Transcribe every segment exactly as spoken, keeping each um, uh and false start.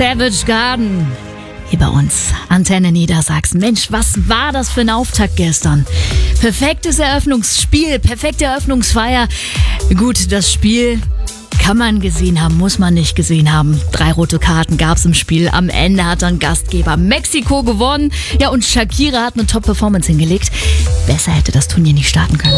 Savage Garden. Hier bei uns, Antenne Niedersachsen. Mensch, was war das für ein Auftakt gestern? Perfektes Eröffnungsspiel, perfekte Eröffnungsfeier. Gut, das Spiel kann man gesehen haben, muss man nicht gesehen haben. Drei rote Karten gab's im Spiel. Am Ende hat dann Gastgeber Mexiko gewonnen. Ja, und Shakira hat eine Top-Performance hingelegt. Besser hätte das Turnier nicht starten können.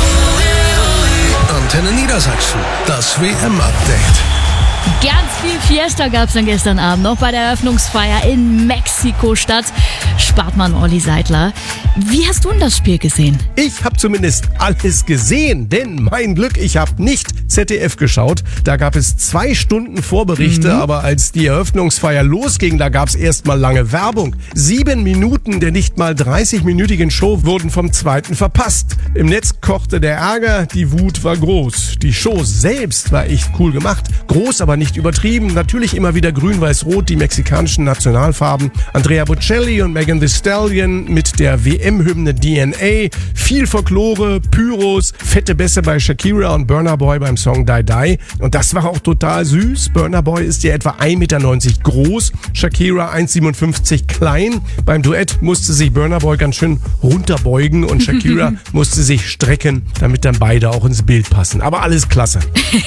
Antenne Niedersachsen, das W M-Update. Ganz viel Fiesta gab's dann gestern Abend noch bei der Eröffnungsfeier in Mexiko-Stadt. Spartmann Olli Seidler. Wie hast du denn das Spiel gesehen? Ich habe zumindest alles gesehen, denn mein Glück, ich habe nicht Z D F geschaut. Da gab es zwei Stunden Vorberichte, mhm. aber als die Eröffnungsfeier losging, da gab es erstmal lange Werbung. Sieben Minuten der nicht mal dreißig-minütigen Show wurden vom zweiten verpasst. Im Netz kochte der Ärger, die Wut war groß. Die Show selbst war echt cool gemacht, groß, aber nicht übertrieben. Natürlich immer wieder grün-weiß-rot, die mexikanischen Nationalfarben. Andrea Bocelli und Megan Thee Stallion mit der W M-Hymne D N A. Viel Folklore, Pyros, fette Bässe bei Shakira und Burna Boy beim Song Die Die. Und das war auch total süß. Burna Boy ist ja etwa ein Meter neunzig groß, Shakira eins Komma siebenundfünfzig klein. Beim Duett musste sich Burna Boy ganz schön runterbeugen und Shakira musste sich strecken, damit dann beide auch ins Bild passen. Aber alles klasse.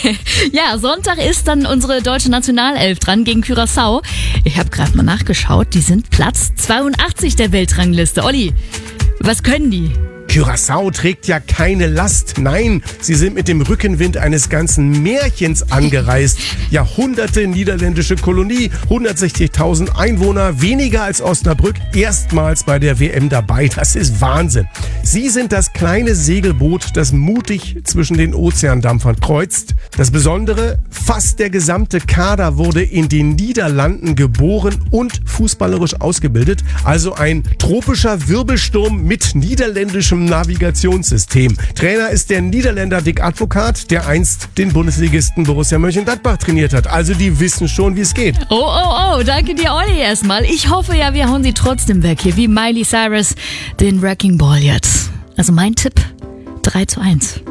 Ja, Sonntag ist dann unsere deutsche Nationalelf dran gegen Curaçao. Ich habe gerade mal nachgeschaut, die sind Platz zweiundachtzig der Weltrangliste. Olli, was können die? Curaçao trägt ja keine Last. Nein, sie sind mit dem Rückenwind eines ganzen Märchens angereist. Jahrhunderte niederländische Kolonie, hundertsechzigtausend Einwohner, weniger als Osnabrück, erstmals bei der W M dabei. Das ist Wahnsinn. Sie sind das kleine Segelboot, das mutig zwischen den Ozeandampfern kreuzt. Das Besondere, fast der gesamte Kader wurde in den Niederlanden geboren und fußballerisch ausgebildet. Also ein tropischer Wirbelsturm mit niederländischem Navigationssystem. Trainer ist der Niederländer Dick Advocaat, der einst den Bundesligisten Borussia Mönchengladbach trainiert hat. Also die wissen schon, wie es geht. Oh, oh, oh, danke dir, Olli, erstmal. Ich hoffe ja, wir hauen sie trotzdem weg hier, wie Miley Cyrus den Wrecking Ball jetzt. Also mein Tipp, drei zu eins.